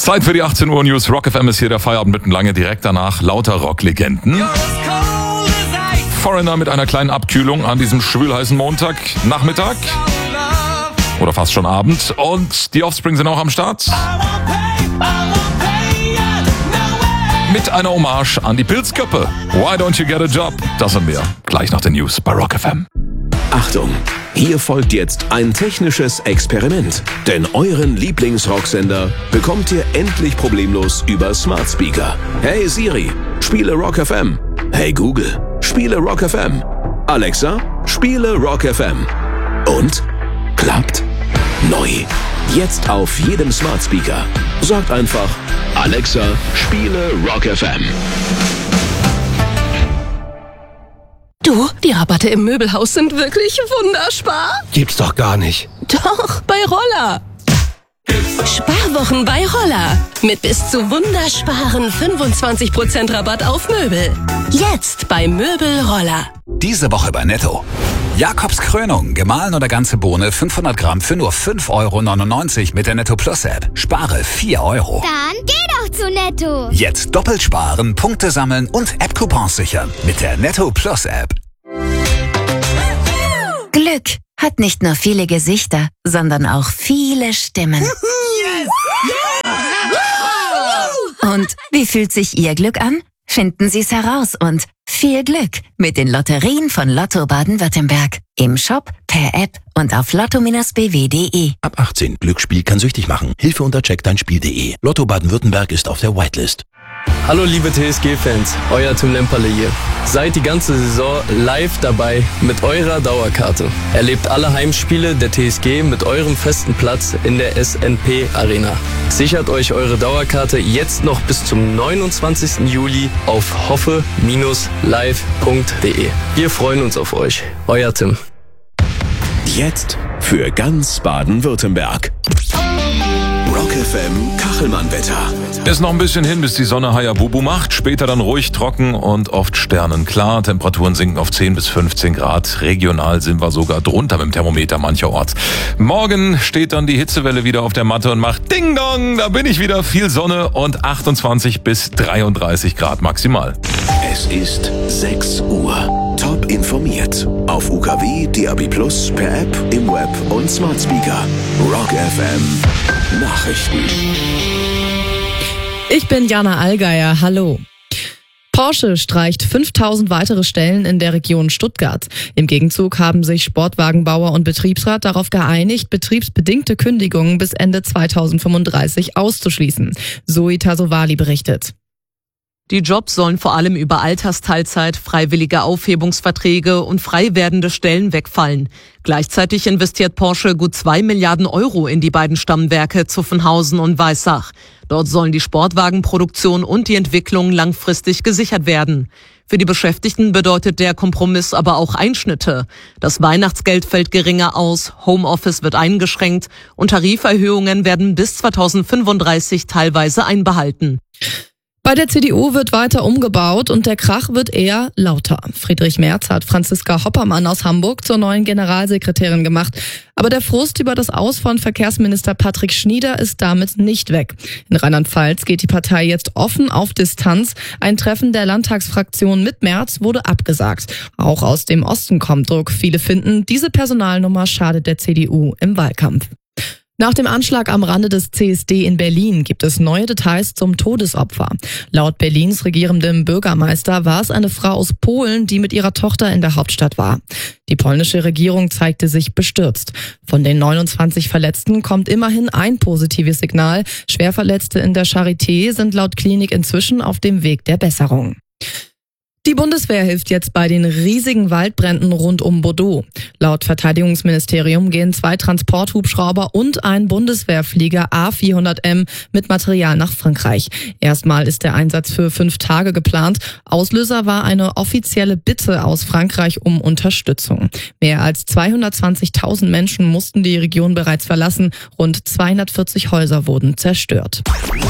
Zeit für die 18 Uhr News. Rock FM ist hier, der Feierabend mitten lange. Direkt danach lauter Rocklegenden. Foreigner mit einer kleinen Abkühlung an diesem schwülheißen Montagnachmittag. Oder fast schon Abend. Und die Offspring sind auch am Start. Mit einer Hommage an die Pilzköppe. Why don't you get a job? Das und mehr. Gleich nach den News bei Rock FM. Achtung! Hier folgt jetzt ein technisches Experiment. Denn euren Lieblingsrocksender bekommt ihr endlich problemlos über Smart Speaker. Hey Siri, spiele Rock FM. Hey Google, spiele Rock FM. Alexa, spiele Rock FM. Und? Klappt? Neu. Jetzt auf jedem Smart Speaker. Sagt einfach, Alexa, spiele Rock FM. Du, die Rabatte im Möbelhaus sind wirklich wunderbar. Gibt's doch gar nicht. Doch, bei Roller. Sparwochen bei Roller. Mit bis zu wundersparen 25% Rabatt auf Möbel. Jetzt bei Möbel Roller. Diese Woche bei Netto. Jakobs Krönung, gemahlen oder ganze Bohne, 500 Gramm für nur 5,99 € mit der Netto Plus App. Spare 4 €. Dann geh doch zu Netto. Jetzt doppelt sparen, Punkte sammeln und App-Coupons sichern mit der Netto Plus App. Glück hat nicht nur viele Gesichter, sondern auch viele Stimmen. Und wie fühlt sich Ihr Glück an? Finden Sie es heraus und viel Glück mit den Lotterien von Lotto Baden-Württemberg. Im Shop, per App und auf lotto-bw.de. Ab 18. Glücksspiel kann süchtig machen. Hilfe unter checkdeinspiel.de. Lotto Baden-Württemberg ist auf der Whitelist. Hallo liebe TSG-Fans, euer Tim Lemperle hier. Seid die ganze Saison live dabei mit eurer Dauerkarte. Erlebt alle Heimspiele der TSG mit eurem festen Platz in der SNP Arena. Sichert euch eure Dauerkarte jetzt noch bis zum 29. Juli auf hoffe-live.de. Wir freuen uns auf euch. Euer Tim. Jetzt für ganz Baden-Württemberg. Rock FM Kachelmann-Wetter. Ist noch ein bisschen hin, bis die Sonne Hayabubu macht. Später dann ruhig, trocken und oft sternenklar. Temperaturen sinken auf 10 bis 15 Grad. Regional sind wir sogar drunter mit dem Thermometer mancherorts. Morgen steht dann die Hitzewelle wieder auf der Matte und macht Ding Dong. Da bin ich wieder. Viel Sonne und 28 bis 33 Grad maximal. Es ist 6 Uhr. Top informiert. Auf UKW, DAB+, per App, im Web und Smart Speaker. Rock FM Nachrichten. Ich bin Jana Allgeier, hallo. Porsche streicht 5000 weitere Stellen in der Region Stuttgart. Im Gegenzug haben sich Sportwagenbauer und Betriebsrat darauf geeinigt, betriebsbedingte Kündigungen bis Ende 2035 auszuschließen. Zoe Tasovali berichtet. Die Jobs sollen vor allem über Altersteilzeit, freiwillige Aufhebungsverträge und frei werdende Stellen wegfallen. Gleichzeitig investiert Porsche gut 2 Milliarden € in die beiden Stammwerke Zuffenhausen und Weissach. Dort sollen die Sportwagenproduktion und die Entwicklung langfristig gesichert werden. Für die Beschäftigten bedeutet der Kompromiss aber auch Einschnitte. Das Weihnachtsgeld fällt geringer aus, Homeoffice wird eingeschränkt und Tariferhöhungen werden bis 2035 teilweise einbehalten. Bei der CDU wird weiter umgebaut und der Krach wird eher lauter. Friedrich Merz hat Franziska Hoppermann aus Hamburg zur neuen Generalsekretärin gemacht. Aber der Frust über das Aus von Verkehrsminister Patrick Schnieder ist damit nicht weg. In Rheinland-Pfalz geht die Partei jetzt offen auf Distanz. Ein Treffen der Landtagsfraktion mit Merz wurde abgesagt. Auch aus dem Osten kommt Druck. Viele finden, diese Personalnummer schadet der CDU im Wahlkampf. Nach dem Anschlag am Rande des CSD in Berlin gibt es neue Details zum Todesopfer. Laut Berlins regierendem Bürgermeister war es eine Frau aus Polen, die mit ihrer Tochter in der Hauptstadt war. Die polnische Regierung zeigte sich bestürzt. Von den 29 Verletzten kommt immerhin ein positives Signal. Schwerverletzte in der Charité sind laut Klinik inzwischen auf dem Weg der Besserung. Die Bundeswehr hilft jetzt bei den riesigen Waldbränden rund um Bordeaux. Laut Verteidigungsministerium gehen 2 Transporthubschrauber und ein Bundeswehrflieger A400M mit Material nach Frankreich. Erstmal ist der Einsatz für 5 Tage geplant. Auslöser war eine offizielle Bitte aus Frankreich um Unterstützung. Mehr als 220.000 Menschen mussten die Region bereits verlassen. Rund 240 Häuser wurden zerstört.